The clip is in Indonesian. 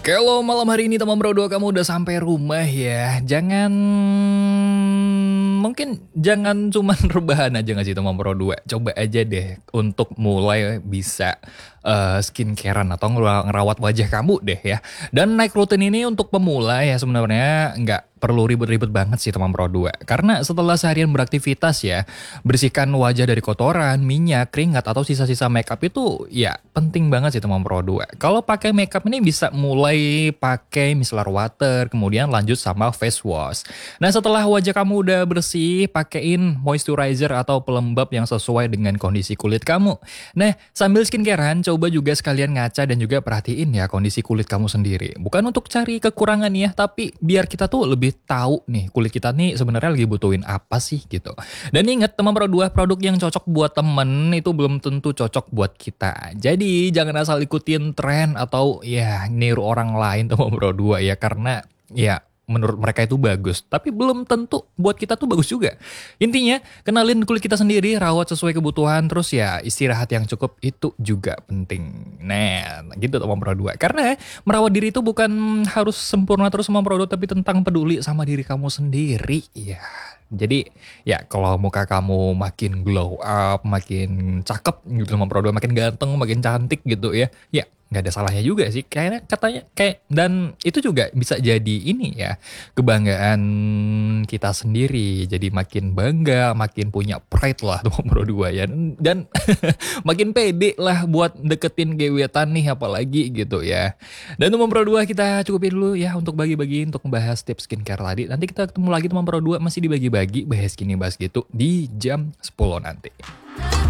Kalau malam hari ini teman bro 2 kamu udah sampai rumah ya. Mungkin jangan cuman rebahan aja nggak sih teman bro 2. Coba aja deh untuk mulai bisa skincarean atau ngerawat wajah kamu deh ya. Dan naik rutin ini untuk pemula ya sebenarnya nggak perlu ribet-ribet banget sih teman bro 2. Karena setelah seharian beraktivitas ya, bersihkan wajah dari kotoran, minyak, keringat atau sisa-sisa makeup itu ya penting banget sih teman bro 2. Kalau pakai makeup ini bisa mulai pakai micellar water, kemudian lanjut sama face wash. Nah setelah wajah kamu udah bersih, pakein moisturizer atau pelembab yang sesuai dengan kondisi kulit kamu. Nah sambil skincarean, coba juga sekalian ngaca dan juga perhatiin ya kondisi kulit kamu sendiri. Bukan untuk cari kekurangan ya, tapi biar kita tuh lebih tahu nih kulit kita nih sebenarnya lagi butuhin apa sih gitu. Dan ingat teman pro 2, produk yang cocok buat temen itu belum tentu cocok buat kita. Jadi jangan asal ikutin tren atau ya niru orang lain teman pro 2 ya, karena ya menurut mereka itu bagus, tapi belum tentu buat kita tuh bagus juga. Intinya, kenalin kulit kita sendiri, rawat sesuai kebutuhan, terus ya istirahat yang cukup itu juga penting. Nah, gitu teman pro 2. Karena merawat diri itu bukan harus sempurna terus sama pro 2, tapi tentang peduli sama diri kamu sendiri. Ya, jadi ya kalau muka kamu makin glow up, makin cakep gitu sama pro 2, makin ganteng, makin cantik gitu ya. Ya, nggak ada salahnya juga sih kayaknya, katanya kayak, dan itu juga bisa jadi ini ya kebanggaan kita sendiri, jadi makin bangga, makin punya pride lah tuh Bro 2 ya, dan makin pede lah buat deketin gebetan nih apalagi gitu ya. Dan teman Bro 2 kita cukupin dulu ya untuk bagi-bagi untuk membahas tips skincare tadi. Nanti kita ketemu lagi teman Bro 2 masih dibagi-bagi bahas gini bahas gitu di jam 10 nanti.